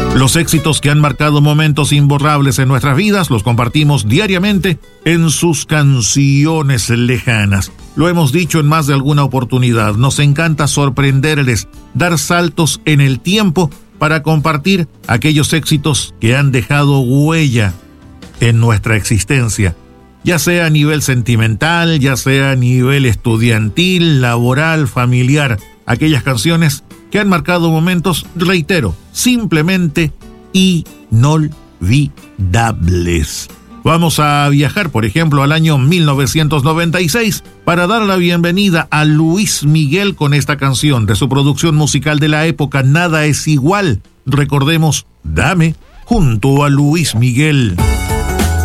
Los éxitos que han marcado momentos imborrables en nuestras vidas los compartimos diariamente en sus canciones lejanas. Lo hemos dicho en más de alguna oportunidad, nos encanta sorprenderles, dar saltos en el tiempo para compartir aquellos éxitos que han dejado huella en nuestra existencia, ya sea a nivel sentimental, ya sea a nivel estudiantil, laboral, familiar, aquellas canciones que han marcado momentos, reitero, simplemente inolvidables. Vamos a viajar, por ejemplo, al año 1996 para dar la bienvenida a Luis Miguel con esta canción de su producción musical de la época, Nada es igual. Recordemos, Dame, junto a Luis Miguel.